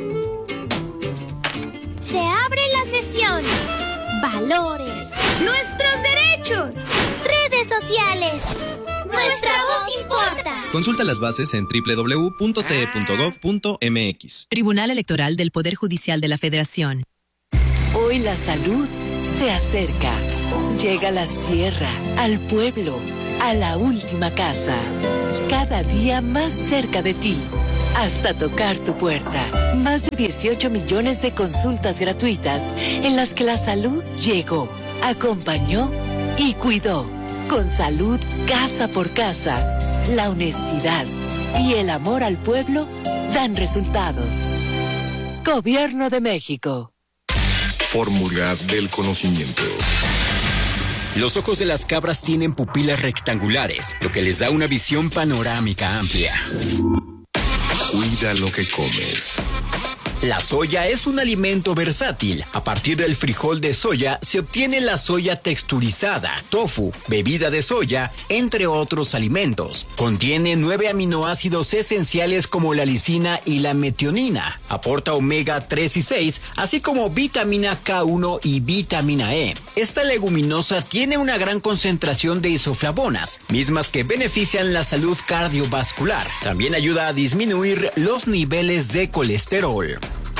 Se abre la sesión. Valores. Nuestros derechos. Redes sociales. Nuestra voz importa. Consulta las bases en www.te.gov.mx. Tribunal Electoral del Poder Judicial de la Federación. Hoy la salud se acerca. Llega a la sierra, al pueblo, a la última casa. Cada día más cerca de ti. Hasta tocar tu puerta. Más de 18 millones de consultas gratuitas en las que la salud llegó, acompañó y cuidó. Con salud casa por casa, la honestidad y el amor al pueblo dan resultados. Gobierno de México. Fórmula del conocimiento. Los ojos de las cabras tienen pupilas rectangulares, lo que les da una visión panorámica amplia. Cuida lo que comes. La soya es un alimento versátil. A partir del frijol de soya se obtiene la soya texturizada, tofu, bebida de soya, entre otros alimentos. Contiene 9 aminoácidos esenciales como la lisina y la metionina. Aporta omega 3 y 6, así como vitamina K1 y vitamina E. Esta leguminosa tiene una gran concentración de isoflavonas, mismas que benefician la salud cardiovascular. También ayuda a disminuir los niveles de colesterol.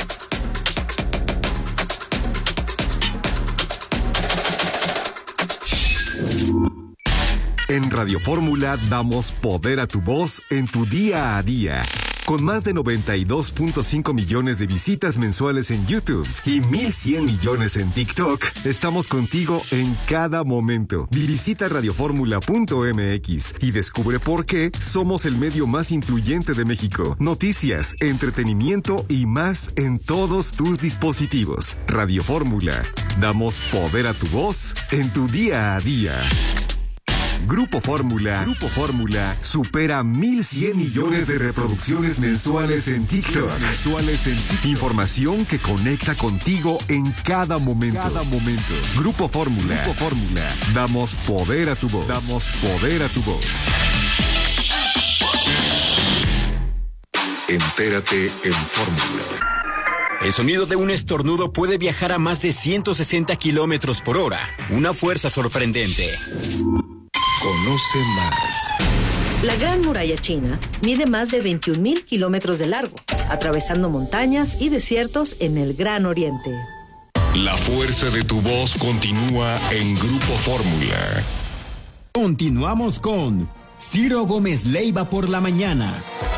En Radio Fórmula damos poder a tu voz en tu día a día. Con más de 92.5 millones de visitas mensuales en YouTube y 1,100 millones en TikTok, estamos contigo en cada momento. Visita radioformula.mx y descubre por qué somos el medio más influyente de México. Noticias, entretenimiento y más en todos tus dispositivos. Radio Fórmula. Damos poder a tu voz en tu día a día. Grupo Fórmula supera 1,100 millones de reproducciones mensuales en TikTok. Información que conecta contigo en cada momento. Grupo Fórmula. Damos poder a tu voz. Entérate en Fórmula. El sonido de un estornudo puede viajar a más de 160 kilómetros por hora. Una fuerza sorprendente. Conoce más. La Gran Muralla China mide más de 21,000 kilómetros de largo, atravesando montañas y desiertos en el Gran Oriente. La fuerza de tu voz continúa en Grupo Fórmula. Continuamos con Ciro Gómez Leiva por la mañana.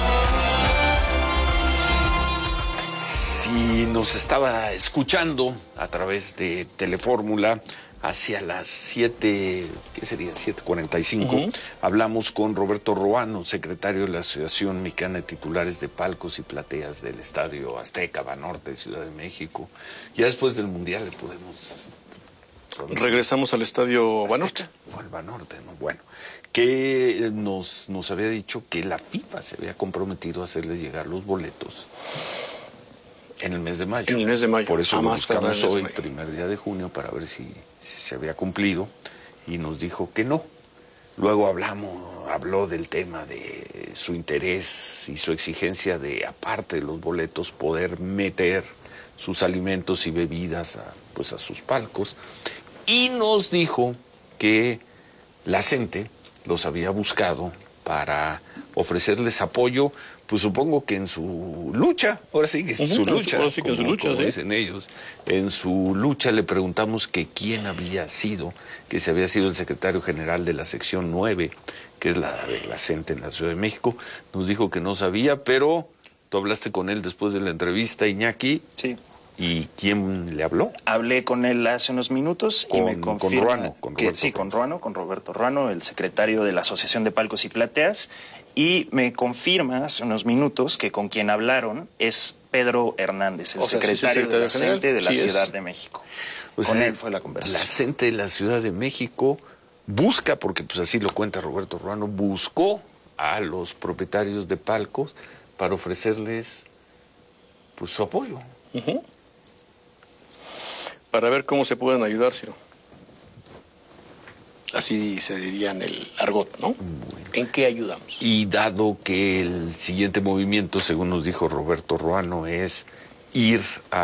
Si nos estaba escuchando a través de Telefórmula, hacia las 7:45, hablamos con Roberto Ruano, secretario de la Asociación Mexicana de Titulares de Palcos y Plateas del Estadio Azteca, Banorte, Ciudad de México. Ya después del Mundial le podemos... Regresamos al Estadio Banorte. O al Banorte, ¿no? Bueno, que nos había dicho que la FIFA se había comprometido a hacerles llegar los boletos en el mes de mayo. En el mes de mayo. Por eso lo buscamos hoy, primer día de junio, para ver si se había cumplido, y nos dijo que no. Luego habló del tema de su interés y su exigencia de, aparte de los boletos, poder meter sus alimentos y bebidas a sus palcos. Y nos dijo que la gente los había buscado para ofrecerles apoyo, pues supongo que en su lucha, ahora sí que en su lucha, como dicen ellos, en su lucha. Le preguntamos que quién había sido, que si había sido el secretario general de la sección 9, que es la de la CENTE en la Ciudad de México. Nos dijo que no sabía, pero Tú hablaste con él después de la entrevista, Iñaki. Sí. ¿Y quién le habló? Hablé con él hace unos minutos y me confirma con Roberto Ruano, el secretario de la Asociación de Palcos y Plateas, y me confirma hace unos minutos que con quien hablaron es Pedro Hernández, el secretario de la CENTE de la Ciudad de México. Con él fue la conversación. La CENTE de la Ciudad de México busca, porque pues así lo cuenta Roberto Ruano, buscó a los propietarios de palcos para ofrecerles pues su apoyo. Para ver cómo se pueden ayudar, Ciro. Así se diría en el argot, ¿no? ¿En qué ayudamos? Y dado que el siguiente movimiento, según nos dijo Roberto Ruano, es ir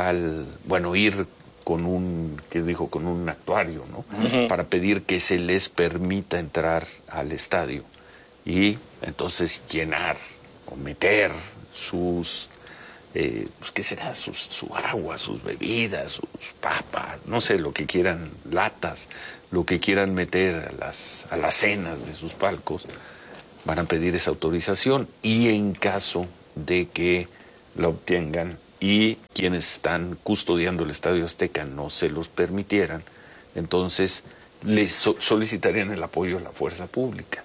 con un actuario, ¿no? Para pedir que se les permita entrar al estadio y entonces llenar o meter sus ¿qué será? Su agua, sus bebidas, sus papas, no sé, lo que quieran, latas, lo que quieran meter a las cenas de sus palcos, van a pedir esa autorización y en caso de que la obtengan y quienes están custodiando el Estadio Azteca no se los permitieran, entonces les solicitarían el apoyo a la fuerza pública.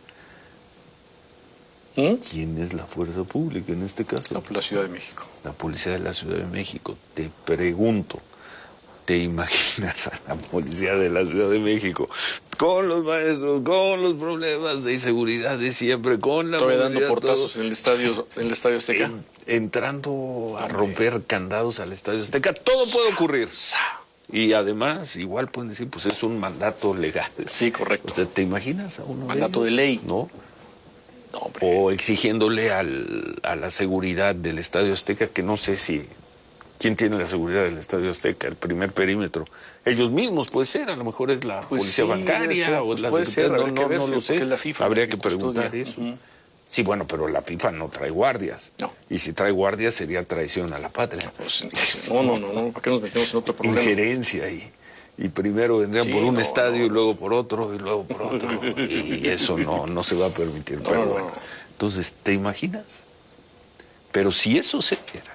¿Quién es la fuerza pública en este caso? La Ciudad de México. La Policía de la Ciudad de México. Te pregunto, ¿te imaginas a la Policía de la Ciudad de México con los maestros, con los problemas de inseguridad de siempre, con la movilidad, dando portazos en el estadio Azteca? Entrando a romper candados al Estadio Azteca? Todo puede ocurrir. Y además, igual pueden decir, pues es un mandato legal. Sí, correcto. O sea, ¿te imaginas a uno mandato de ley? ¿No? O exigiéndole a la seguridad del Estadio Azteca, que no sé si... ¿Quién tiene la seguridad del Estadio Azteca? El primer perímetro. Ellos mismos, puede ser, a lo mejor es la policía bancaria o la secretaría, no lo sé. Habría que preguntar eso. Sí, bueno, pero la FIFA no trae guardias. No. Y si trae guardias sería traición a la patria. No, ¿para qué nos metemos en otro problema? Injerencia ahí. Y primero vendrían por un estadio y luego por otro y luego por otro. Y eso no se va a permitir. Pero bueno, entonces, ¿te imaginas? Pero si eso se diera,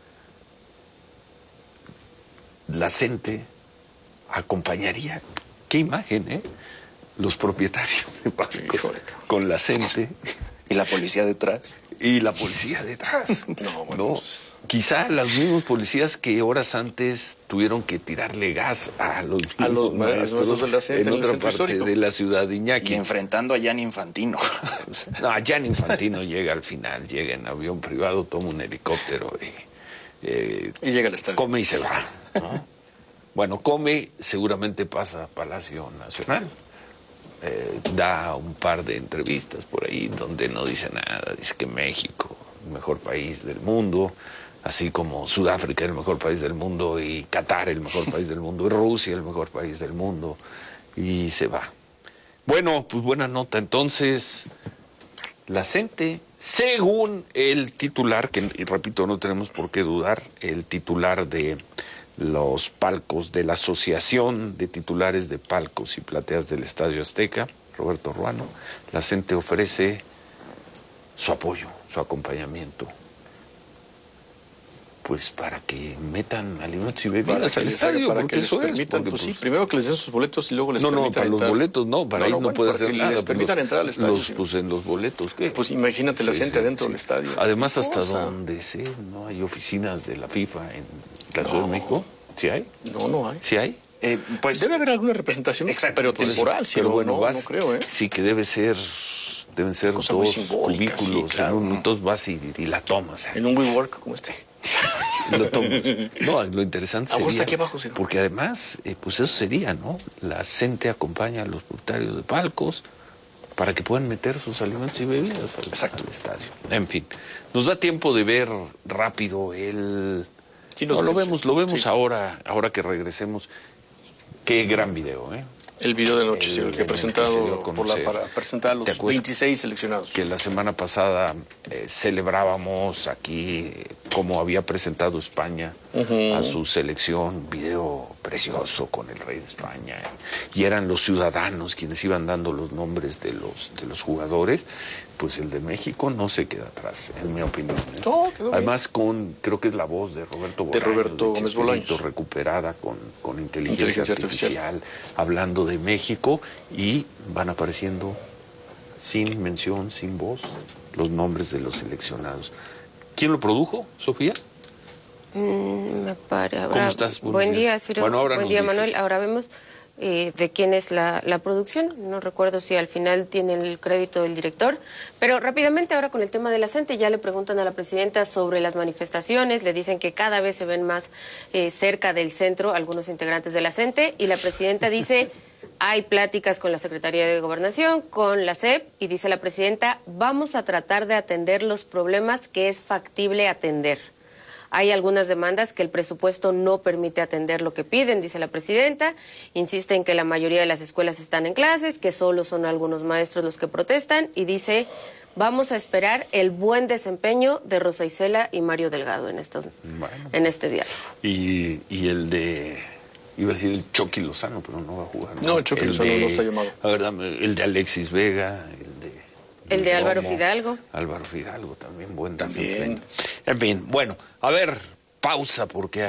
la CENTE acompañaría, qué imagen, ¿eh? Los propietarios de palcos con la CENTE. ¿Y la policía detrás? Y la policía detrás. No. Quizá los mismos policías que horas antes tuvieron que tirarle gas a los maestros de la CENTE, en otra parte de la ciudad de Iñaki. Y enfrentando a Gianni Infantino. No, Gianni Infantino llega al final, llega en avión privado, toma un helicóptero y llega al estadio. Come y se va, ¿no? Bueno, come, seguramente pasa a Palacio Nacional. Da un par de entrevistas por ahí donde no dice nada, dice que México, el mejor país del mundo, así como Sudáfrica, el mejor país del mundo, y Qatar, el mejor país del mundo, y Rusia, el mejor país del mundo, y se va. Bueno, pues buena nota. Entonces, la CENTE, según el titular, que y repito, no tenemos por qué dudar, el titular de los palcos de la Asociación de Titulares de Palcos y Plateas del Estadio Azteca, Roberto Ruano, la CENTE ofrece su apoyo, su acompañamiento, pues para que metan alimentos y bebidas al estadio, para porque que les eso permitan, es. sí, primero que les den sus boletos y luego les permitan para entrar. los boletos no, para ahí no puede hacer nada. Les permitan entrar al estadio. Pues en los boletos, ¿qué? Pues imagínate la gente adentro del estadio. Además, hasta donde sé, no hay oficinas de la FIFA en la Ciudad de México. ¿Sí hay? No hay. ¿Sí hay? Pues debe haber alguna representación, pero temporal, pero bueno, no creo, sí que deben ser dos cubículos, claro, entonces vas y la tomas. En un WeWork como este. Lo tomas. No, lo interesante sería, está aquí abajo, porque además, pues eso sería, ¿no? La CENTE acompaña a los propietarios de palcos para que puedan meter sus alimentos y bebidas al estadio. En fin, nos da tiempo de ver rápido lo vemos ahora que regresemos. Qué gran video, ¿eh? El video de noche, el que he presentado para presentar a los 26 seleccionados. Que la semana pasada celebrábamos aquí cómo había presentado España a su selección, video precioso con el rey de España, y eran los ciudadanos quienes iban dando los nombres de los jugadores, pues el de México no se queda atrás, en mi opinión. Además, creo que es la voz de Roberto Gómez Bolaños, recuperada con inteligencia artificial, hablando de México, y van apareciendo sin mención, sin voz, los nombres de los seleccionados. ¿Quién lo produjo, Sofía? Me pare. Ahora, ¿Cómo estás? Buen día, Ciro. Bueno, buen día, Manuel. Ahora vemos de quién es la producción. No recuerdo si al final tiene el crédito del director. Pero rápidamente, ahora con el tema de la CENTE, ya le preguntan a la presidenta sobre las manifestaciones. Le dicen que cada vez se ven más cerca del centro algunos integrantes de la CENTE. Y la presidenta dice, hay pláticas con la Secretaría de Gobernación, con la SEP. Y dice la presidenta, vamos a tratar de atender los problemas que es factible atender. Hay algunas demandas que el presupuesto no permite atender lo que piden, dice la presidenta. Insiste en que la mayoría de las escuelas están en clases, que solo son algunos maestros los que protestan. Y dice, vamos a esperar el buen desempeño de Rosa Isela y Mario Delgado en este diálogo. Y el de... Iba a decir el Chucky Lozano, pero no va a jugar. No, el Chucky Lozano no está llamado. La verdad, el de Alexis Vega, el de Álvaro Fidalgo. Álvaro Fidalgo también, buen desempeño. En fin, bueno, a ver, pausa porque